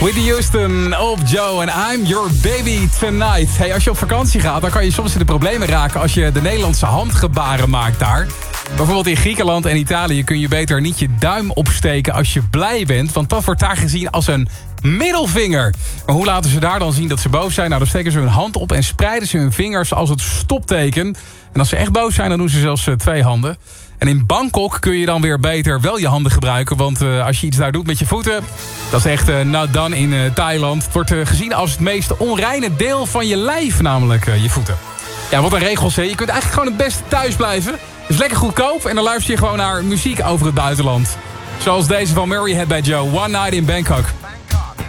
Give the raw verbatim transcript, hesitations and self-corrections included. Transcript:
Whitney Houston op Joe en I'm your baby tonight. Hey, als je op vakantie gaat, dan kan je soms in de problemen raken als je de Nederlandse handgebaren maakt daar. Bijvoorbeeld in Griekenland en Italië kun je beter niet je duim opsteken als je blij bent, want dat wordt daar gezien als een middelvinger. Maar hoe laten ze daar dan zien dat ze boos zijn? Nou, dan steken ze hun hand op en spreiden ze hun vingers als het stopteken. En als ze echt boos zijn, dan doen ze zelfs uh, twee handen. En in Bangkok kun je dan weer beter wel je handen gebruiken. Want uh, als je iets daar doet met je voeten, dat is echt uh, not done in uh, Thailand. Het wordt uh, gezien als het meest onreine deel van je lijf, namelijk uh, je voeten. Ja, wat een regels, hè. Je kunt eigenlijk gewoon het beste thuis blijven. Het is lekker goedkoop en dan luister je gewoon naar muziek over het buitenland. Zoals deze van Murray Head bij Joe, One Night in Bangkok.